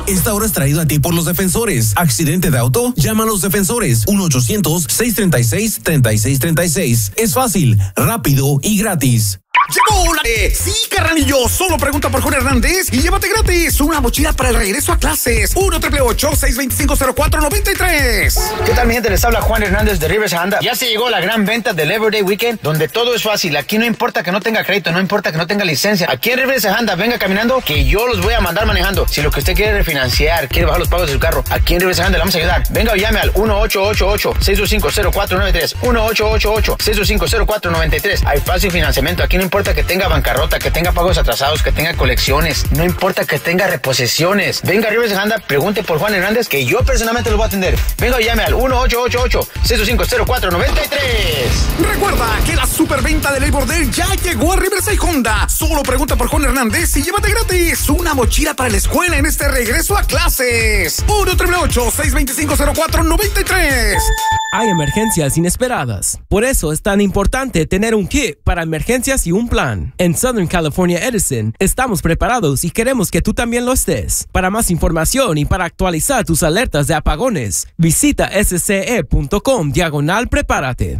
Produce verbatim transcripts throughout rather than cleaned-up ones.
Esta hora es traído a ti por los defensores. Accidente de auto, llama a los defensores. uno ochocientos, seiscientos treinta y seis, treinta y seis treinta y seis. Es fácil, rápido y gratis. ¡Llegó la de Sí, carnalillo! Solo pregunta por Juan Hernández y llévate gratis una mochila para el regreso a clases. uno, ocho ocho ocho, seis dos cinco, cero cuatro nueve tres. ¿Qué tal, mi gente? Les habla Juan Hernández de Rivers Honda. Ya se llegó la gran venta del Everyday Weekend, donde todo es fácil. Aquí no importa que no tenga crédito, no importa que no tenga licencia. Aquí en Rivers Honda, venga caminando, que yo los voy a mandar manejando. Si lo que usted quiere refinanciar, quiere bajar los pagos de su carro, aquí en Rivers Honda le vamos a ayudar. Venga o llame al uno, ocho ocho ocho, seis dos cinco, cero cuatro nueve tres. uno, ocho ocho ocho, seis dos cinco, cero cuatro nueve tres. Hay fácil financiamiento. Aquí no importa que tenga bancarrota, que tenga pagos atrasados, que tenga colecciones, no importa que tenga reposesiones. Venga a Rivers Honda, pregunte por Juan Hernández, que yo personalmente lo voy a atender. Venga o llame al uno, ocho ocho ocho, seis dos cinco, cero cuatro nueve tres. Recuerda que la superventa de Labor Day ya llegó a Riverside Honda. Solo pregunta por Juan Hernández y llévate gratis una mochila para la escuela en este regreso a clases. uno, ocho ocho ocho, seis dos cinco, cero cuatro nueve tres. Hay emergencias inesperadas. Por eso es tan importante tener un kit para emergencias y un plan. En Southern California Edison estamos preparados y queremos que tú también lo estés. Para más información y para actualizar tus alertas de apagones, visita sce.com diagonal prepárate.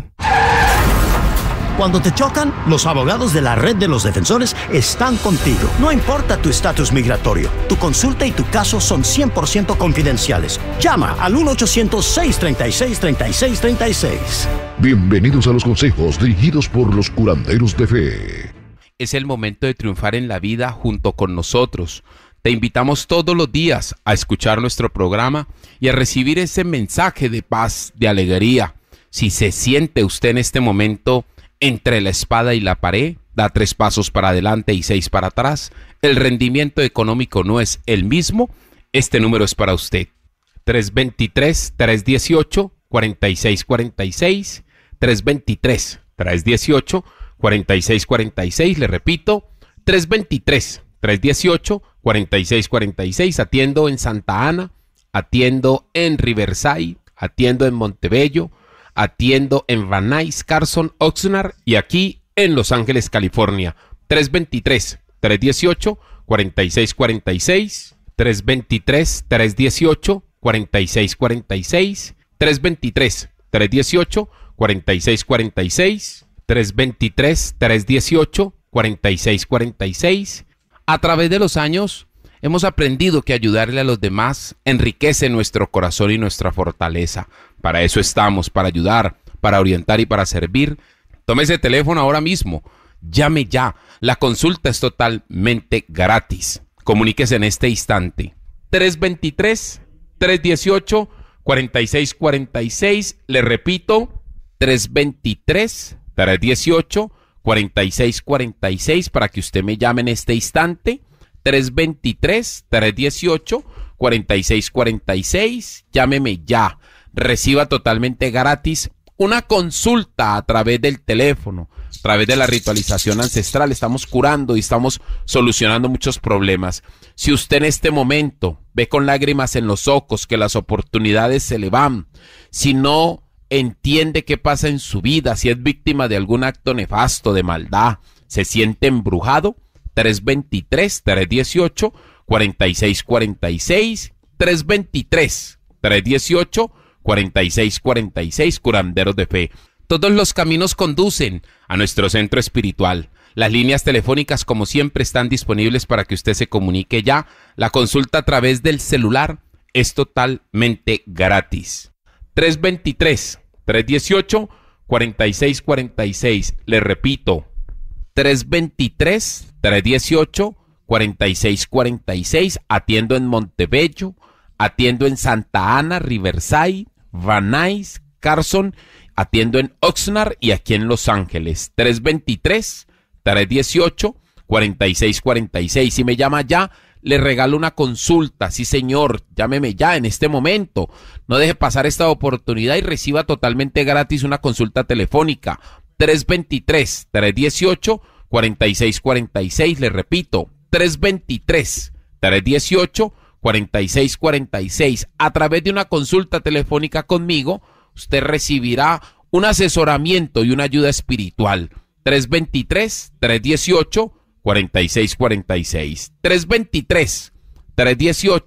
Cuando te chocan, los abogados de la Red de los Defensores están contigo. No importa tu estatus migratorio, tu consulta y tu caso son cien por ciento confidenciales. Llama al uno ochocientos, seis treinta y seis, treinta y seis treinta y seis. Bienvenidos a los consejos dirigidos por los curanderos de fe. Es el momento de triunfar en la vida junto con nosotros. Te invitamos todos los días a escuchar nuestro programa y a recibir ese mensaje de paz, de alegría. Si se siente usted en este momento entre la espada y la pared, da tres pasos para adelante y seis para atrás, el rendimiento económico no es el mismo, este número es para usted. tres dos tres, tres uno ocho, cuatro seis cuatro seis, tres dos tres, tres uno ocho, cuatro seis cuatro seis, le repito, tres dos tres, tres uno ocho, cuatro seis cuatro seis, atiendo en Santa Ana, atiendo en Riverside, atiendo en Montebello, atiendo en Van Nuys, Carson, Oxnard y aquí en Los Ángeles, California. tres dos tres, tres uno ocho, cuatro seis cuatro seis, tres dos tres, tres uno ocho, cuatro seis cuatro seis, tres dos tres, tres uno ocho, cuatro seis cuatro seis, tres dos tres, tres uno ocho, cuatro seis cuatro seis. A través de los años hemos aprendido que ayudarle a los demás enriquece nuestro corazón y nuestra fortaleza. Para eso estamos, para ayudar, para orientar y para servir. Tome ese teléfono ahora mismo. Llame ya. La consulta es totalmente gratis. Comuníquese en este instante. tres dos tres, tres uno ocho, cuatro seis cuatro seis. Le repito, tres dos tres, tres uno ocho, cuatro seis cuatro seis para que usted me llame en este instante. tres dos tres, tres uno ocho, cuatro seis cuatro seis. Llámeme ya. Reciba totalmente gratis una consulta a través del teléfono, a través de la ritualización ancestral. Estamos curando y estamos solucionando muchos problemas. Si usted en este momento ve con lágrimas en los ojos que las oportunidades se le van, si no entiende qué pasa en su vida, si es víctima de algún acto nefasto, de maldad, se siente embrujado, tres dos tres, tres uno ocho, cuatro seis cuatro seis, tres dos tres, tres uno ocho, cuatro seis cuatro seis, curanderos de fe. Todos los caminos conducen a nuestro centro espiritual. Las líneas telefónicas, como siempre, están disponibles para que usted se comunique ya. La consulta a través del celular es totalmente gratis. tres dos tres, tres uno ocho, cuatro seis cuatro seis. Le repito, tres dos tres, tres uno ocho, cuatro seis cuatro seis. Atiendo en Montebello, atiendo en Santa Ana, Riverside, Van Nuys, Carson, atiendo en Oxnard y aquí en Los Ángeles. tres dos tres, tres uno ocho, cuatro seis cuatro seis. Si me llama ya, le regalo una consulta. Sí, señor, llámeme ya en este momento. No deje pasar esta oportunidad y reciba totalmente gratis una consulta telefónica. tres dos tres, tres uno ocho, cuatro seis cuatro seis. Le repito, tres dos tres, tres uno ocho, cuatro seis cuatro seis. A través de una consulta telefónica conmigo, usted recibirá un asesoramiento y una ayuda espiritual. tres dos tres, tres uno ocho, cuatro seis cuatro seis. tres dos tres, tres uno ocho,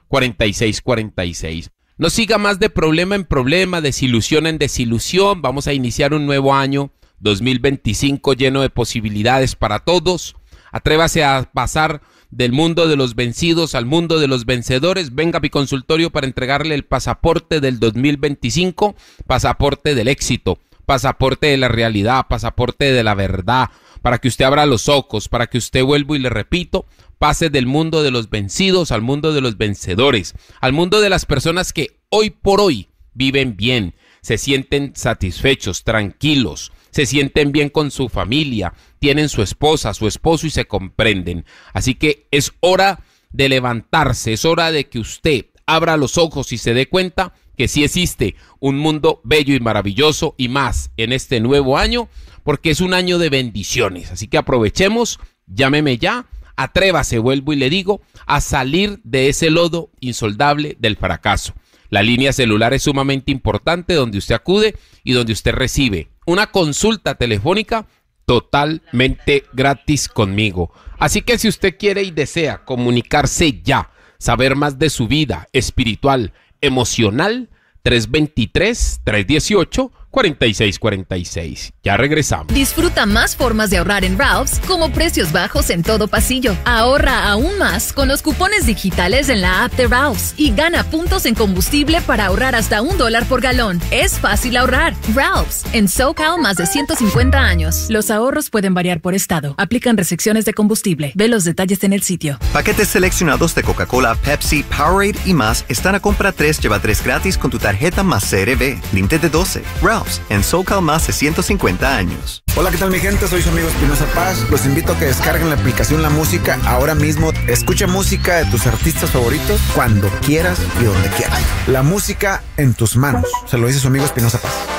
cuarenta y seis cuarenta y seis. No siga más de problema en problema, desilusión en desilusión. Vamos a iniciar un nuevo año dos mil veinticinco lleno de posibilidades para todos. Atrévase a pasar del mundo de los vencidos al mundo de los vencedores. Venga a mi consultorio para entregarle el pasaporte del dos mil veinticinco, pasaporte del éxito, pasaporte de la realidad, pasaporte de la verdad, para que usted abra los ojos, para que usted, vuelvo y le repito, pase del mundo de los vencidos al mundo de los vencedores, al mundo de las personas que hoy por hoy viven bien, se sienten satisfechos, tranquilos, se sienten bien con su familia, tienen su esposa, su esposo y se comprenden. Así que es hora de levantarse, es hora de que usted abra los ojos y se dé cuenta que sí existe un mundo bello y maravilloso y más en este nuevo año, porque es un año de bendiciones. Así que aprovechemos, llámeme ya, atrévase, vuelvo y le digo, a salir de ese lodo insoldable del fracaso. La línea celular es sumamente importante, donde usted acude y donde usted recibe una consulta telefónica totalmente gratis conmigo. Así que si usted quiere y desea comunicarse ya, saber más de su vida espiritual, emocional, tres dos tres, tres uno ocho, cuatro seis cuatro seis. Ya regresamos. Disfruta más formas de ahorrar en Ralph's, como precios bajos en todo pasillo. Ahorra aún más con los cupones digitales en la app de Ralph's y gana puntos en combustible para ahorrar hasta un dólar por galón. Es fácil ahorrar. Ralph's, en SoCal más de ciento cincuenta años. Los ahorros pueden variar por estado. Aplican restricciones de combustible. Ve los detalles en el sitio. Paquetes seleccionados de Coca-Cola, Pepsi, Powerade y más están a compra tres, lleva tres gratis con tu tarjeta más C R B. Límite de doce. Ralph's, en SoCal más de ciento cincuenta años. Hola, ¿qué tal mi gente? Soy su amigo Espinosa Paz. Los invito a que descarguen la aplicación La Música ahora mismo. Escucha música de tus artistas favoritos cuando quieras y donde quieras. La música en tus manos. Se lo dice su amigo Espinosa Paz.